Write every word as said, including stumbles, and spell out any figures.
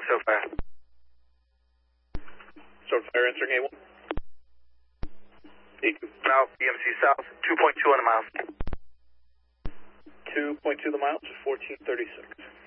so far. Start fire entering A one. A two. South, B M C South, two point two on the miles. two point two the miles, fourteen thirty-six.